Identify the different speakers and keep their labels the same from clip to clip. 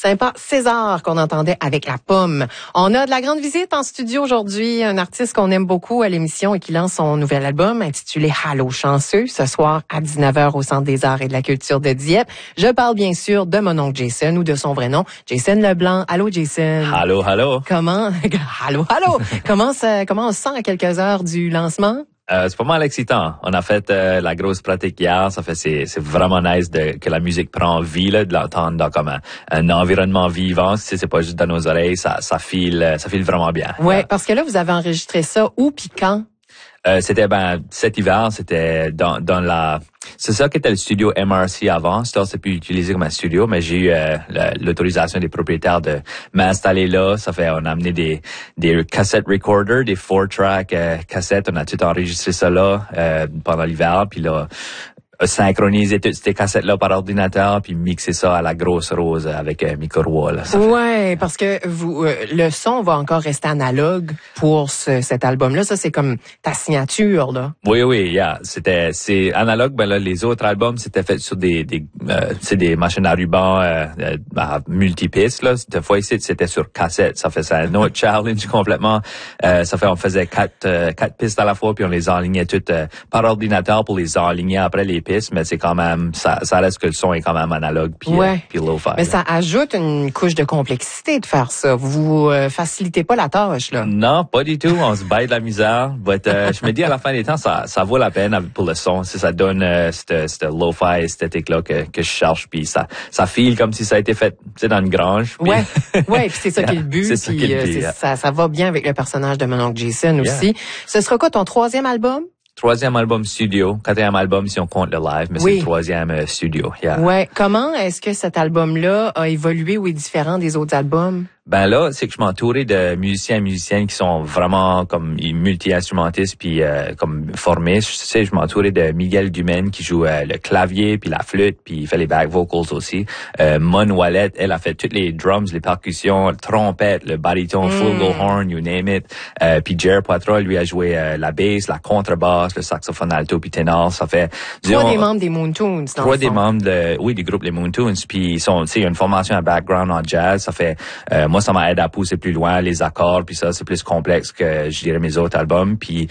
Speaker 1: Sympa César qu'on entendait avec la pomme. On a de la grande visite en studio aujourd'hui, un artiste qu'on aime beaucoup à l'émission et qui lance son nouvel album intitulé Allô chanceux ce soir à 19h au Centre des Arts et de la Culture de Dieppe. Je parle bien sûr de mon oncle Jason ou de son vrai nom, Jason Leblanc. Allô Jason.
Speaker 2: Allô, allô.
Speaker 1: Comment comment on se sent à quelques heures du lancement?
Speaker 2: C'est pas mal excitant. On a fait la grosse pratique hier. Ça fait c'est vraiment nice que la musique prend vie là, de l'entendre dans comme un environnement vivant. C'est pas juste dans nos oreilles. Ça file vraiment bien.
Speaker 1: Ouais, parce que là vous avez enregistré ça où puis quand?
Speaker 2: C'était cet hiver. C'était dans la. C'est ça qui était le studio MRC avant. C'est plus utilisé comme un studio, mais j'ai eu l'autorisation des propriétaires de m'installer là. Ça fait on a amené des cassette recorders, des 4-track cassettes. On a tout enregistré ça là pendant l'hiver. Puis là, synchroniser toutes ces cassettes-là par ordinateur, puis mixer ça à la grosse rose avec micro là.
Speaker 1: Ouais, parce que le son va encore rester analogue pour cet album-là. Ça, c'est comme ta signature, là.
Speaker 2: Oui, yeah. C'est analogue. Ben là, les autres albums, c'était fait sur des machines à ruban à multipistes, là. Cette fois ici, c'était sur cassette. Ça fait un autre challenge complètement. Ça fait, on faisait quatre pistes à la fois, puis on les enlignait toutes par ordinateur pour les enligner après les pistes. Mais c'est quand même, ça reste que le son est quand même analogue puis lo-fi.
Speaker 1: Mais ça ajoute une couche de complexité de faire ça. Vous facilitez pas la tâche, là.
Speaker 2: Non, pas du tout. On se bat de la misère. Je me dis à la fin des temps, ça vaut la peine pour le son. Si ça donne cette lo-fi esthétique-là que je cherche, puis ça file comme si ça a été fait, dans une grange. Puis
Speaker 1: ouais, puis c'est ça qui est le but. Ça va bien avec le personnage de mon oncle Jason aussi. Ce sera quoi ton troisième album?
Speaker 2: Troisième album studio, quatrième album si on compte le live, mais c'est le troisième studio. Yeah.
Speaker 1: Ouais. Comment est-ce que cet album-là a évolué ou est différent des autres albums?
Speaker 2: Ben là, c'est que je m'entourais de musiciens et musiciennes qui sont vraiment comme multi-instrumentistes puis comme formés. Je m'entourais de Miguel Dumaine qui joue le clavier puis la flûte puis il fait les back vocals aussi. Mon Wallet, elle a fait toutes les drums, les percussions, le trompette, le baryton, flugelhorn, you name it. Puis Jer Poitras, lui a joué la bass, la contrebasse, le saxophone alto puis ténor. Ça fait
Speaker 1: trois des membres des Moontoons.
Speaker 2: Trois des membres du groupe les Moontoons. Puis ils ont une formation à background en jazz. Ça fait moi ça m'a aidé à pousser plus loin les accords puis ça c'est plus complexe que je dirais mes autres albums puis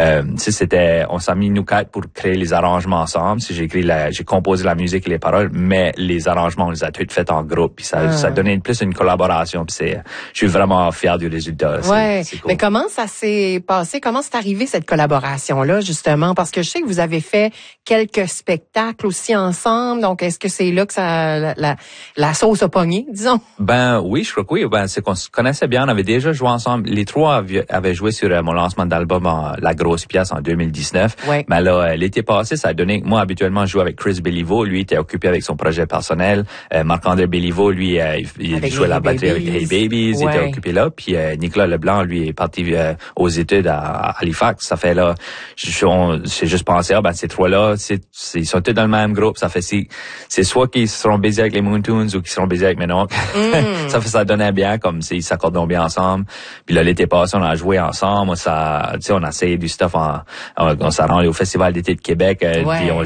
Speaker 2: on s'est mis nous quatre pour créer les arrangements ensemble. J'ai composé la musique et les paroles mais les arrangements on les a tous faits en groupe puis ça donnait plus une collaboration puis je suis vraiment fier du résultat. C'est cool.
Speaker 1: Mais comment ça s'est passé? Comment c'est arrivé cette collaboration là justement parce que je sais que vous avez fait quelques spectacles aussi ensemble donc est-ce que c'est là que ça la sauce a pogné disons?
Speaker 2: Ben oui, je crois que oui. C'est qu'on se connaissait bien, on avait déjà joué ensemble. Les trois avaient joué sur mon lancement d'album La Grosse Pièce en 2019.
Speaker 1: Ouais.
Speaker 2: Mais là, l'été passé, ça a donné que moi, habituellement, je jouais avec Chris Béliveau. Lui, il était occupé avec son projet personnel. Marc-André Béliveau, lui, il jouait la batterie avec Hey Babies. Il était occupé là. Puis Nicolas Leblanc, lui, est parti aux études à Halifax. Ça fait là, j'ai juste pensé, ces trois-là, ils sont tous dans le même groupe. Ça fait c'est soit qu'ils seront baisés avec les Moontoons ou qu'ils seront baisés avec mes oncles. Ça donnait bien comme ils s'accordent bien ensemble. Puis là l'été passé on a joué ensemble, on a essayé du stuff on s'est rendu au Festival d'été de Québec puis